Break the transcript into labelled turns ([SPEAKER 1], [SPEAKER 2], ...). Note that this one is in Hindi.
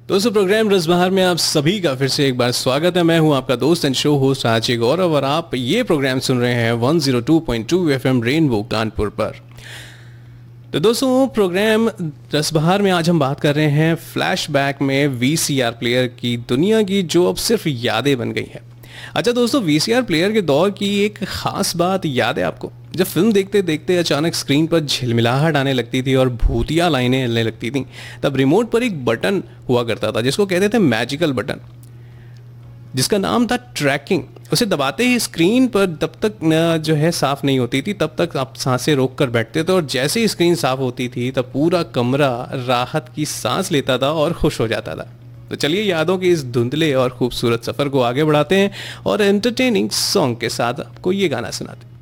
[SPEAKER 1] दोस्तों प्रोग्राम रसबहार में आप सभी का फिर से एक बार स्वागत है। मैं हूं आपका दोस्त एंड शो होस्ट आचे गौरव और आप ये प्रोग्राम सुन रहे हैं 102.2 एफएम रेनबो कानपुर पर। तो दोस्तों प्रोग्राम रसबहार में आज हम बात कर रहे हैं फ्लैशबैक में वीसीआर प्लेयर की दुनिया की जो अब सिर्फ यादें बन गई है। अच्छा दोस्तों, वीसीआर प्लेयर के दौर की एक खास बात याद है आपको? जब फिल्म देखते देखते अचानक स्क्रीन पर झिलमिलाहट आने लगती थी और भूतिया लाइनें हिलने लगती थी, तब रिमोट पर एक बटन हुआ करता था जिसको कहते थे मैजिकल बटन, जिसका नाम था ट्रैकिंग। उसे दबाते ही स्क्रीन पर तब तक जो है साफ नहीं होती थी, तब तक आप सांसें रोक कर बैठते थे और जैसे ही स्क्रीन साफ होती थी तब पूरा कमरा राहत की सांस लेता था और खुश हो जाता था। तो चलिए यादों के इस धुंधले और खूबसूरत सफर को आगे बढ़ाते हैं और एंटरटेनिंग सॉन्ग के साथ आपको ये गाना सुनाते हैं।